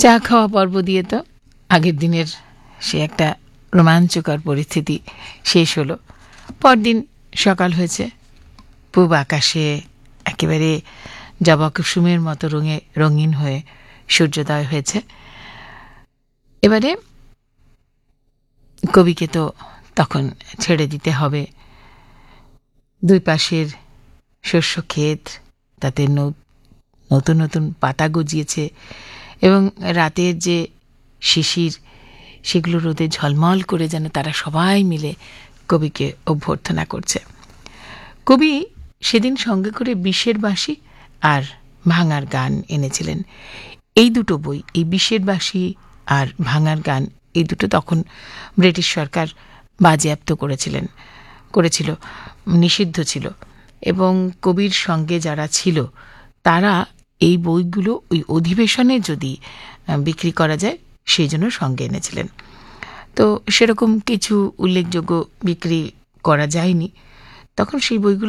চা খাওয়া পর্ব দিয়ে তো আগের দিনের সে একটা রোমাঞ্চকর পরিস্থিতি শেষ হলো। পরদিন সকাল হয়েছে, পূব আকাশে একেবারে জবা কুসুমের মতো রঙিন হয়ে সূর্যোদয় হয়েছে। এবারে কবিকে তো তখন ছেড়ে দিতে হবে। দুই পাশের শস্য ক্ষেত, তাতে নতুন নতুন পাতা গজিয়েছে এবং রাতের যে শিশির, সেগুলো রোদে ঝলমল করে যেন তারা সবাই মিলে কবিকে অভ্যর্থনা করছে। কবি সেদিন সঙ্গে করে বিষের বাঁশি আর ভাঙার গান এনেছিলেন। এই দুটো বই, এই বিষের বাঁশি আর ভাঙার গান, এই দুটো তখন ব্রিটিশ সরকার বাজেয়াপ্ত করেছিল, নিষিদ্ধ ছিল। এবং কবির সঙ্গে যারা ছিল তারা এই বইগুলো ওই অধিবেশনে যদি বিক্রি করা যায় সেই জন্য সঙ্গে এনেছিলেন। তো সেরকম কিছু উল্লেখযোগ্য বিক্রি করা যায়নি তখন। সেই বইগুলো